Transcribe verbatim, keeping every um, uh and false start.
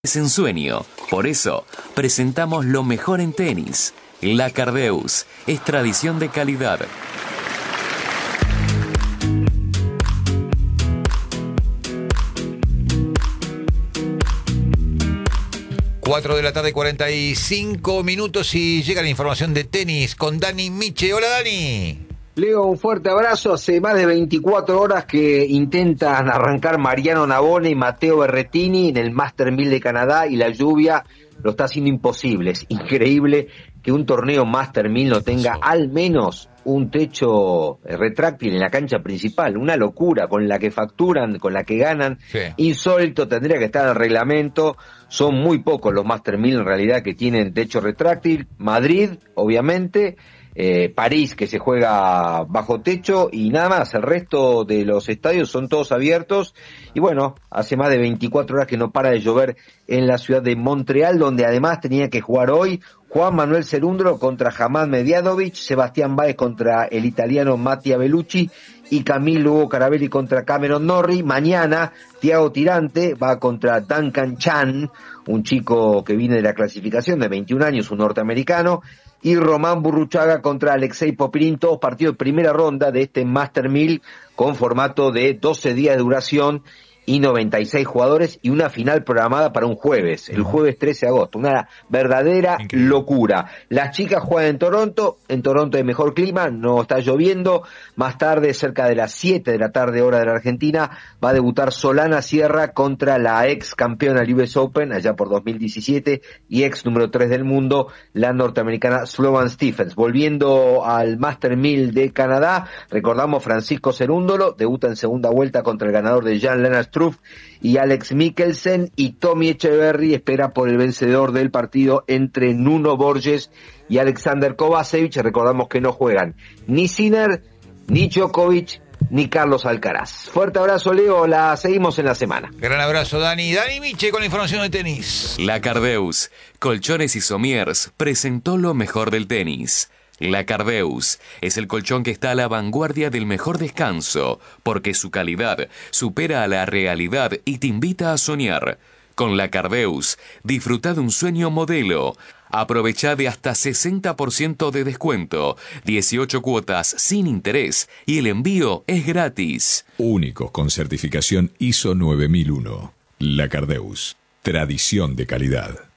Es ensueño, por eso presentamos lo mejor en tenis. La Cardeus es tradición de calidad. cuatro de la tarde, cuarenta y cinco minutos y llega la información de tenis con Dani Miche. Hola, Dani. Leo, un fuerte abrazo. Hace más de veinticuatro horas que intentan arrancar Mariano Navone y Matteo Berrettini en el Master mil de Canadá y la lluvia lo está haciendo imposible. Es increíble que un torneo Master mil no tenga al menos un techo retráctil en la cancha principal. Una locura, con la que facturan, con la que ganan. Sí. Insólito, tendría que estar en el reglamento. Son muy pocos los Master mil en realidad que tienen techo retráctil. Madrid, obviamente. Eh, París, que se juega bajo techo, y nada más. El resto de los estadios son todos abiertos. Y bueno, hace más de veinticuatro horas que no para de llover en la ciudad de Montreal, donde además tenía que jugar hoy Juan Manuel Cerúndolo contra Hamad Mediadovic, Sebastián Báez contra el italiano Mattia Bellucci y Camilo Hugo Carabelli contra Cameron Norrie. Mañana Thiago Tirante va contra Duncan Chan, un chico que viene de la clasificación de veintiún años, un norteamericano, y Román Burruchaga contra Alexei Popyrin, todos partidos de primera ronda de este Master mil con formato de doce días de duración y noventa y seis jugadores, y una final programada para un jueves, el jueves trece de agosto, una verdadera Increíble. locura. Las chicas juegan en Toronto, en Toronto hay mejor clima, no está lloviendo. Más tarde, cerca de las siete de la tarde hora de la Argentina, va a debutar Solana Sierra contra la ex campeona del U S Open, allá por dos mil diecisiete, y ex número tres del mundo, la norteamericana Sloane Stephens. Volviendo al Master mil de Canadá, recordamos Francisco Cerúndolo, debuta en segunda vuelta contra el ganador de Jan-Lennard Struff y Alex Mikkelsen, y Tommy Echeverry espera por el vencedor del partido entre Nuno Borges y Alexander Kovacevic. Recordamos que no juegan ni Sinner, ni Djokovic, ni Carlos Alcaraz. Fuerte abrazo, Leo, la seguimos en la semana. Gran abrazo, Dani. Dani Miche con la información de tenis. La Cardeus, Colchones y Somiers, presentó lo mejor del tenis. La Cardeus es el colchón que está a la vanguardia del mejor descanso, porque su calidad supera a la realidad y te invita a soñar. Con la Cardeus, disfruta de un sueño modelo. Aprovecha de hasta sesenta por ciento de descuento, dieciocho cuotas sin interés y el envío es gratis. Únicos con certificación I S O nueve mil uno. La Cardeus, tradición de calidad.